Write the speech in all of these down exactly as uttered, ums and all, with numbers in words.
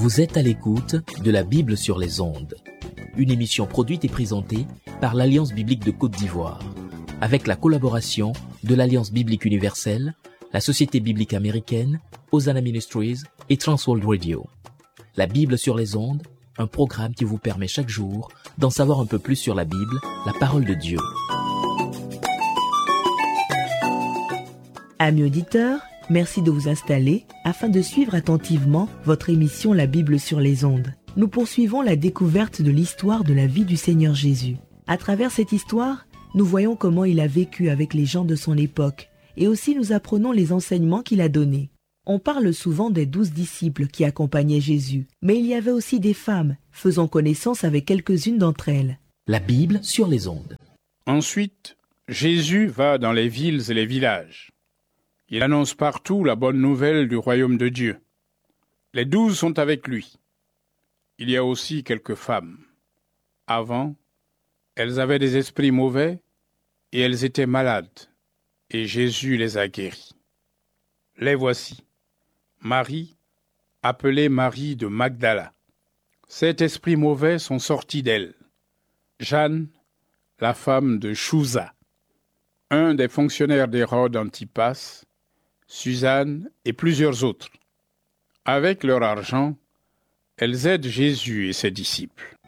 Vous êtes à l'écoute de la Bible sur les ondes, une émission produite et présentée par l'Alliance biblique de Côte d'Ivoire, avec la collaboration de l'Alliance biblique universelle, la Société biblique américaine, Hosanna Ministries et Transworld Radio. La Bible sur les ondes, un programme qui vous permet chaque jour d'en savoir un peu plus sur la Bible, la parole de Dieu. Amis auditeurs, merci de vous installer afin de suivre attentivement votre émission La Bible sur les ondes. Nous poursuivons la découverte de l'histoire de la vie du Seigneur Jésus. À travers cette histoire, nous voyons comment il a vécu avec les gens de son époque et aussi nous apprenons les enseignements qu'il a donnés. On parle souvent des douze disciples qui accompagnaient Jésus, mais il y avait aussi des femmes, faisant connaissance avec quelques-unes d'entre elles. La Bible sur les ondes. Ensuite, Jésus va dans les villes et les villages. Il annonce partout la bonne nouvelle du royaume de Dieu. Les douze sont avec lui. Il y a aussi quelques femmes. Avant, elles avaient des esprits mauvais et elles étaient malades, et Jésus les a guéries. Les voici. Marie, appelée Marie de Magdala. Sept esprits mauvais sont sortis d'elle. Jeanne, la femme de Chouza. Un des fonctionnaires d'Hérode Antipas, Suzanne et plusieurs autres. Avec leur argent, elles aident Jésus et ses disciples.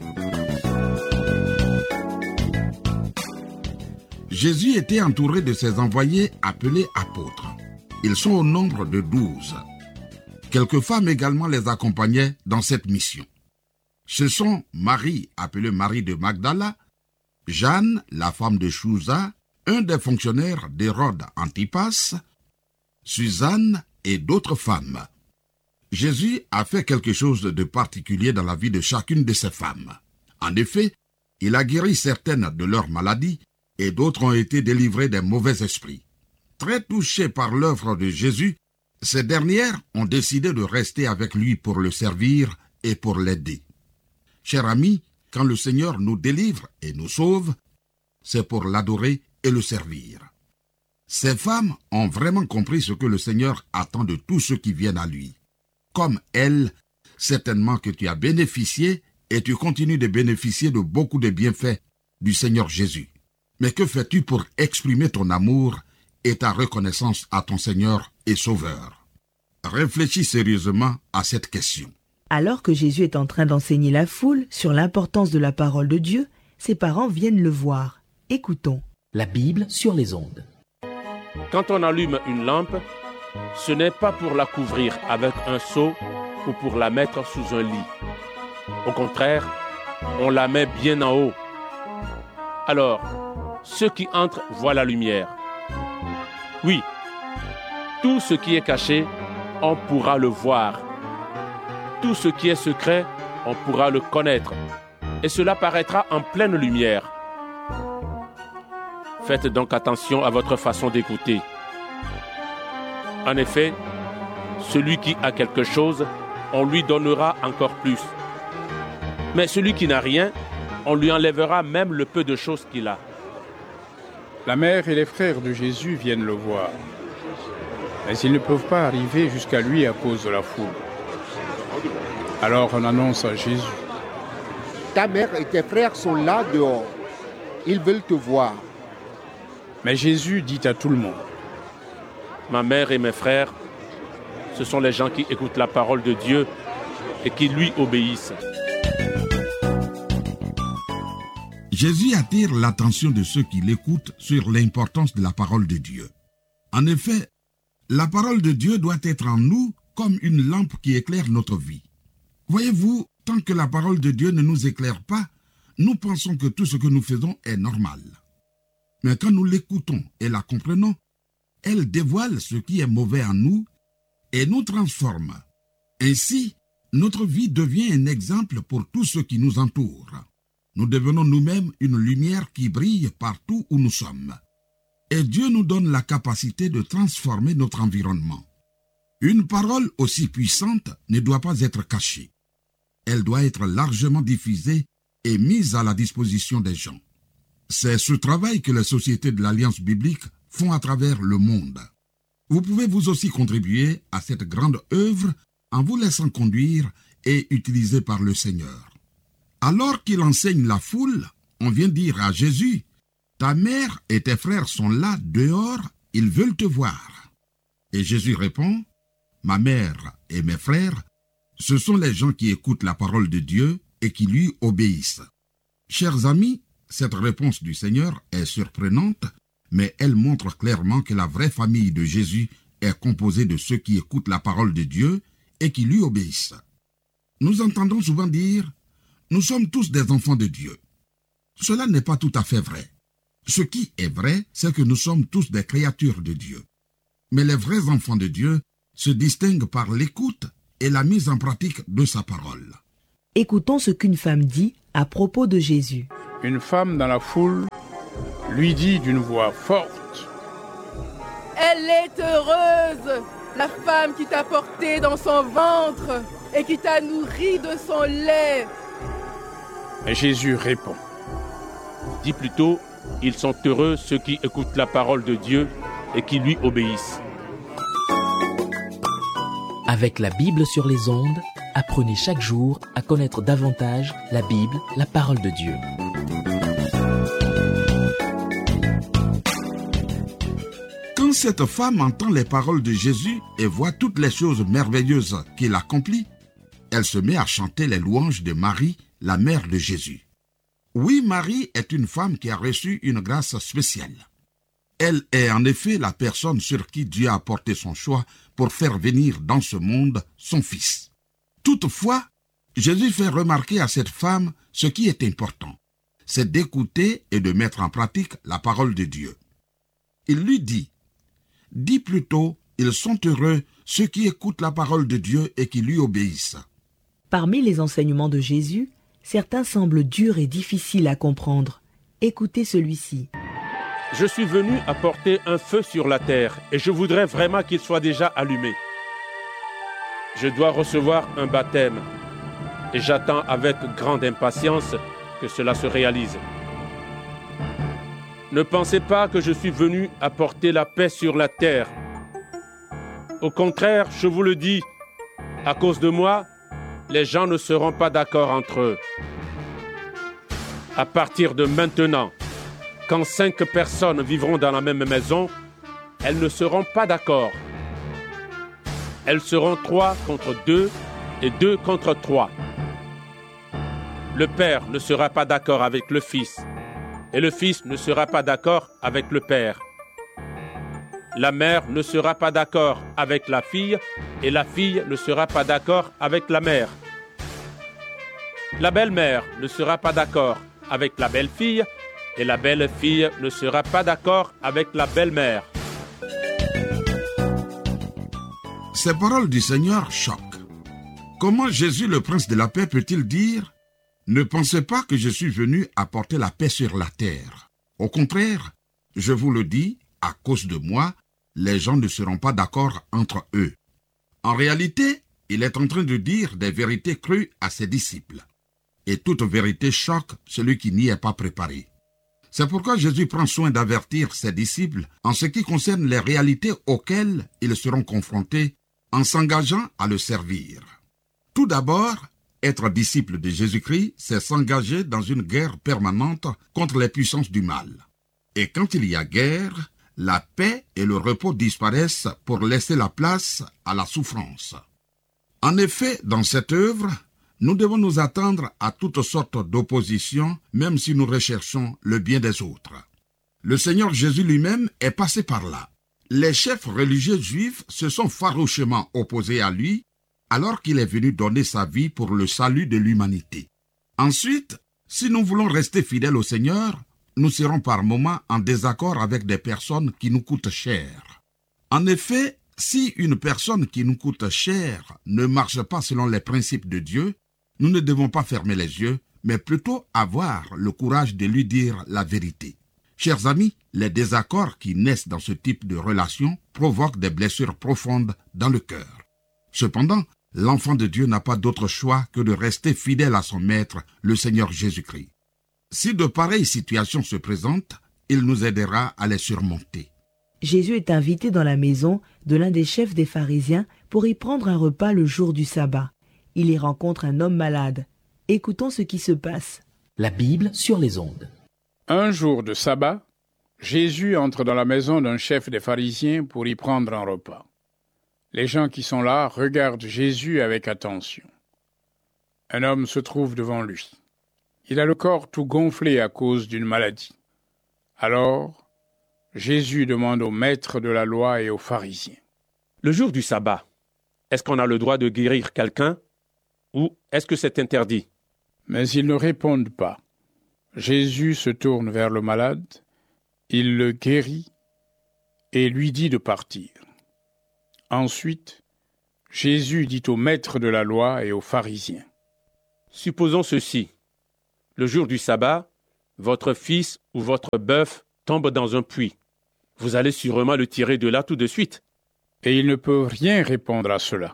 Jésus était entouré de ses envoyés appelés apôtres. Ils sont au nombre de douze. Quelques femmes également les accompagnaient dans cette mission. Ce sont Marie, appelée Marie de Magdala, Jeanne, la femme de Chouza, un des fonctionnaires d'Hérode Antipas, Suzanne et d'autres femmes. Jésus a fait quelque chose de particulier dans la vie de chacune de ces femmes. En effet, il a guéri certaines de leurs maladies et d'autres ont été délivrées des mauvais esprits. Très touchées par l'œuvre de Jésus, ces dernières ont décidé de rester avec lui pour le servir et pour l'aider. Chers amis, quand le Seigneur nous délivre et nous sauve, c'est pour l'adorer et le servir. Ces femmes ont vraiment compris ce que le Seigneur attend de tous ceux qui viennent à lui. Comme elles, certainement que tu as bénéficié et tu continues de bénéficier de beaucoup de bienfaits du Seigneur Jésus. Mais que fais-tu pour exprimer ton amour et ta reconnaissance à ton Seigneur et Sauveur? Réfléchis sérieusement à cette question. Alors que Jésus est en train d'enseigner la foule sur l'importance de la parole de Dieu, ses parents viennent le voir. Écoutons. La Bible sur les ondes. Quand on allume une lampe, ce n'est pas pour la couvrir avec un seau ou pour la mettre sous un lit. Au contraire, on la met bien en haut. Alors, ceux qui entrent voient la lumière. Oui, tout ce qui est caché, on pourra le voir. Tout ce qui est secret, on pourra le connaître. Et cela paraîtra en pleine lumière. Faites donc attention à votre façon d'écouter. En effet, celui qui a quelque chose, on lui donnera encore plus. Mais celui qui n'a rien, on lui enlèvera même le peu de choses qu'il a. La mère et les frères de Jésus viennent le voir. Mais ils ne peuvent pas arriver jusqu'à lui à cause de la foule. Alors on annonce à Jésus. Ta mère et tes frères sont là dehors. Ils veulent te voir. Mais Jésus dit à tout le monde. Ma mère et mes frères, ce sont les gens qui écoutent la parole de Dieu et qui lui obéissent. Jésus attire l'attention de ceux qui l'écoutent sur l'importance de la parole de Dieu. En effet, la parole de Dieu doit être en nous comme une lampe qui éclaire notre vie. Voyez-vous, tant que la parole de Dieu ne nous éclaire pas, nous pensons que tout ce que nous faisons est normal. Mais quand nous l'écoutons et la comprenons, elle dévoile ce qui est mauvais en nous et nous transforme. Ainsi, notre vie devient un exemple pour tous ceux qui nous entourent. Nous devenons nous-mêmes une lumière qui brille partout où nous sommes. Et Dieu nous donne la capacité de transformer notre environnement. Une parole aussi puissante ne doit pas être cachée. Elle doit être largement diffusée et mise à la disposition des gens. C'est ce travail que les sociétés de l'Alliance biblique font à travers le monde. Vous pouvez vous aussi contribuer à cette grande œuvre en vous laissant conduire et utilisé par le Seigneur. Alors qu'il enseigne la foule, on vient dire à Jésus, « Ta mère et tes frères sont là dehors, ils veulent te voir. » Et Jésus répond, « Ma mère et mes frères, ce sont les gens qui écoutent la parole de Dieu et qui lui obéissent. » Chers amis, cette réponse du Seigneur est surprenante, mais elle montre clairement que la vraie famille de Jésus est composée de ceux qui écoutent la parole de Dieu et qui lui obéissent. Nous entendons souvent dire « Nous sommes tous des enfants de Dieu ». Cela n'est pas tout à fait vrai. Ce qui est vrai, c'est que nous sommes tous des créatures de Dieu. Mais les vrais enfants de Dieu se distinguent par l'écoute et la mise en pratique de sa parole. Écoutons ce qu'une femme dit à propos de Jésus. Une femme dans la foule lui dit d'une voix forte, « Elle est heureuse, la femme qui t'a porté dans son ventre et qui t'a nourri de son lait. » Mais Jésus répond, « Dis plutôt, ils sont heureux ceux qui écoutent la parole de Dieu et qui lui obéissent. » Avec la Bible sur les ondes, apprenez chaque jour à connaître davantage la Bible, la parole de Dieu. Quand cette femme entend les paroles de Jésus et voit toutes les choses merveilleuses qu'il accomplit, elle se met à chanter les louanges de Marie, la mère de Jésus. Oui, Marie est une femme qui a reçu une grâce spéciale. Elle est en effet la personne sur qui Dieu a porté son choix pour faire venir dans ce monde son Fils. Toutefois, Jésus fait remarquer à cette femme ce qui est important, c'est d'écouter et de mettre en pratique la parole de Dieu. Il lui dit, « Dis plutôt, ils sont heureux ceux qui écoutent la parole de Dieu et qui lui obéissent. » Parmi les enseignements de Jésus, certains semblent durs et difficiles à comprendre. Écoutez celui-ci. Je suis venu apporter un feu sur la terre et je voudrais vraiment qu'il soit déjà allumé. Je dois recevoir un baptême et j'attends avec grande impatience que cela se réalise. Ne pensez pas que je suis venu apporter la paix sur la terre. Au contraire, je vous le dis, à cause de moi, les gens ne seront pas d'accord entre eux. À partir de maintenant, quand cinq personnes vivront dans la même maison, elles ne seront pas d'accord. Elles seront trois contre deux et deux contre trois. Le père ne sera pas d'accord avec le fils, et le fils ne sera pas d'accord avec le père. La mère ne sera pas d'accord avec la fille, et la fille ne sera pas d'accord avec la mère. La belle-mère ne sera pas d'accord avec la belle-fille, et la belle-fille ne sera pas d'accord avec la belle-mère. Ces paroles du Seigneur choquent. Comment Jésus, le Prince de la paix, peut-il dire « Ne pensez pas que je suis venu apporter la paix sur la terre. Au contraire, je vous le dis, à cause de moi, les gens ne seront pas d'accord entre eux. » En réalité, il est en train de dire des vérités crues à ses disciples. Et toute vérité choque celui qui n'y est pas préparé. C'est pourquoi Jésus prend soin d'avertir ses disciples en ce qui concerne les réalités auxquelles ils seront confrontés en s'engageant à le servir. Tout d'abord, être disciple de Jésus-Christ, c'est s'engager dans une guerre permanente contre les puissances du mal. Et quand il y a guerre, la paix et le repos disparaissent pour laisser la place à la souffrance. En effet, dans cette œuvre, nous devons nous attendre à toutes sortes d'oppositions, même si nous recherchons le bien des autres. Le Seigneur Jésus lui-même est passé par là. Les chefs religieux juifs se sont farouchement opposés à lui, alors qu'il est venu donner sa vie pour le salut de l'humanité. Ensuite, si nous voulons rester fidèles au Seigneur, nous serons par moments en désaccord avec des personnes qui nous coûtent cher. En effet, si une personne qui nous coûte cher ne marche pas selon les principes de Dieu, nous ne devons pas fermer les yeux, mais plutôt avoir le courage de lui dire la vérité. Chers amis, les désaccords qui naissent dans ce type de relation provoquent des blessures profondes dans le cœur. Cependant, l'enfant de Dieu n'a pas d'autre choix que de rester fidèle à son maître, le Seigneur Jésus-Christ. Si de pareilles situations se présentent, il nous aidera à les surmonter. Jésus est invité dans la maison de l'un des chefs des pharisiens pour y prendre un repas le jour du sabbat. Il y rencontre un homme malade. Écoutons ce qui se passe. La Bible sur les ondes. Un jour de sabbat, Jésus entre dans la maison d'un chef des pharisiens pour y prendre un repas. Les gens qui sont là regardent Jésus avec attention. Un homme se trouve devant lui. Il a le corps tout gonflé à cause d'une maladie. Alors, Jésus demande aux maîtres de la loi et aux pharisiens. Le jour du sabbat, est-ce qu'on a le droit de guérir quelqu'un ou est-ce que c'est interdit? Mais ils ne répondent pas. Jésus se tourne vers le malade, il le guérit et lui dit de partir. Ensuite, Jésus dit aux maîtres de la loi et aux pharisiens. Supposons ceci. Le jour du sabbat, votre fils ou votre bœuf tombe dans un puits. Vous allez sûrement le tirer de là tout de suite. Et ils ne peuvent rien répondre à cela.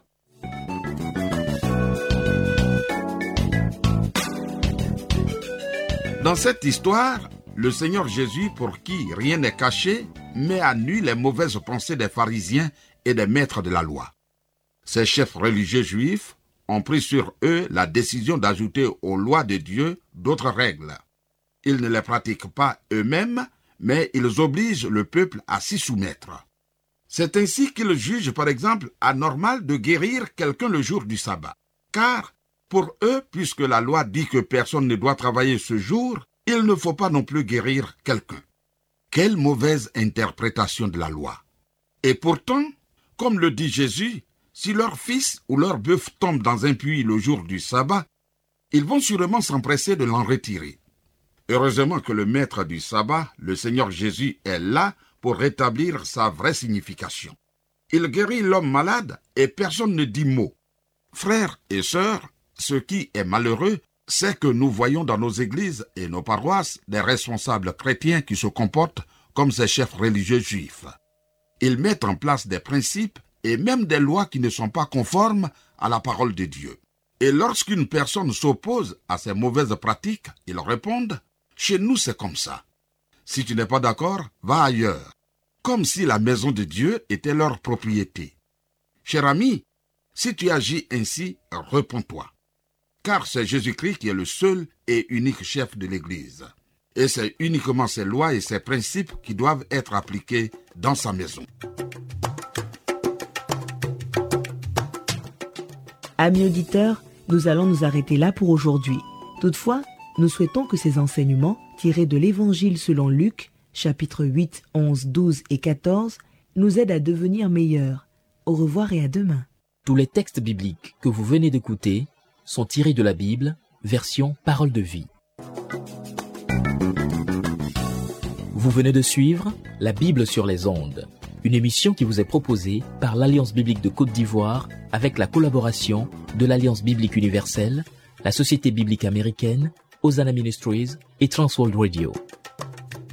Dans cette histoire, le Seigneur Jésus, pour qui rien n'est caché, met à nu les mauvaises pensées des pharisiens et des maîtres de la loi. Ces chefs religieux juifs ont pris sur eux la décision d'ajouter aux lois de Dieu d'autres règles. Ils ne les pratiquent pas eux-mêmes, mais ils obligent le peuple à s'y soumettre. C'est ainsi qu'ils jugent par exemple anormal de guérir quelqu'un le jour du sabbat. Car, pour eux, puisque la loi dit que personne ne doit travailler ce jour, il ne faut pas non plus guérir quelqu'un. Quelle mauvaise interprétation de la loi! Et pourtant, comme le dit Jésus, si leur fils ou leur bœuf tombe dans un puits le jour du sabbat, ils vont sûrement s'empresser de l'en retirer. Heureusement que le maître du sabbat, le Seigneur Jésus, est là pour rétablir sa vraie signification. Il guérit l'homme malade et personne ne dit mot. Frères et sœurs, ce qui est malheureux, c'est que nous voyons dans nos églises et nos paroisses des responsables chrétiens qui se comportent comme ces chefs religieux juifs. Ils mettent en place des principes et même des lois qui ne sont pas conformes à la parole de Dieu. Et lorsqu'une personne s'oppose à ces mauvaises pratiques, ils répondent « Chez nous, c'est comme ça. Si tu n'es pas d'accord, va ailleurs. » Comme si la maison de Dieu était leur propriété. Cher ami, si tu agis ainsi, repens-toi. Car c'est Jésus-Christ qui est le seul et unique chef de l'Église. Et c'est uniquement ses lois et ses principes qui doivent être appliqués dans sa maison. Amis auditeurs, nous allons nous arrêter là pour aujourd'hui. Toutefois, nous souhaitons que ces enseignements, tirés de l'Évangile selon Luc, chapitres huit, onze, douze et quatorze, nous aident à devenir meilleurs. Au revoir et à demain. Tous les textes bibliques que vous venez d'écouter sont tirés de la Bible, version Parole de vie. Vous venez de suivre La Bible sur les ondes, une émission qui vous est proposée par l'Alliance biblique de Côte d'Ivoire avec la collaboration de l'Alliance biblique universelle, la Société biblique américaine, Hosanna Ministries et Transworld Radio.